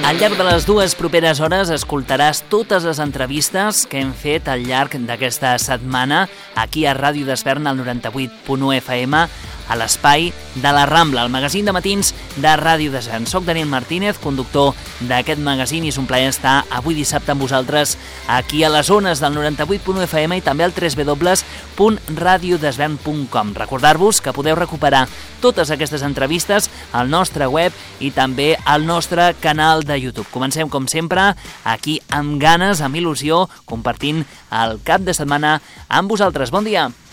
Al llarg de les 2 properes hores escoltaràs totes les entrevistes que hem fet al llarg d'aquesta setmana aquí a Ràdio Desvern al 98.1 FM a l'espai de la Rambla, el magazín de matins de Ràdio Desvern. Soc Daniel Martínez, conductor d'aquest magazín, i és un plaer estar avui dissabte amb vosaltres aquí a les ones del 98.1 FM i també al www.radiodesvern.com. Recordar-vos que podeu recuperar totes aquestes entrevistes al nostre web i també al nostre canal de YouTube. Comencem, com sempre, aquí amb ganes, amb il·lusió, compartint el cap de setmana amb vosaltres. Bon dia!